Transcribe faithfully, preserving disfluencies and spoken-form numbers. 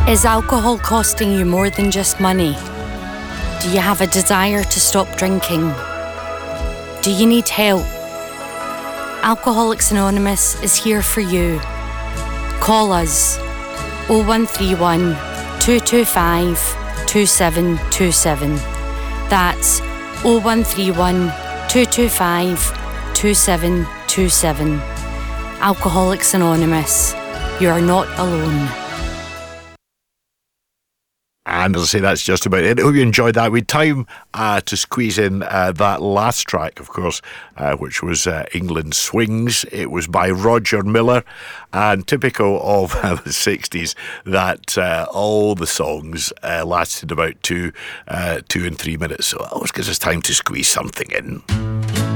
Is alcohol costing you more than just money? Do you have a desire to stop drinking? Do you need help? Alcoholics Anonymous is here for you. Call us oh one three one, two two five, two seven two seven. That's oh one three one, two two five, two seven two seven. Alcoholics Anonymous, you are not alone. And as I say, that's just about it. I hope you enjoyed that. We had time uh, to squeeze in uh, that last track, of course, uh, which was uh, England Swings. It was by Roger Miller, and typical of uh, the sixties that uh, all the songs uh, lasted about two, uh, two and three minutes. So it always gives us time to squeeze something in.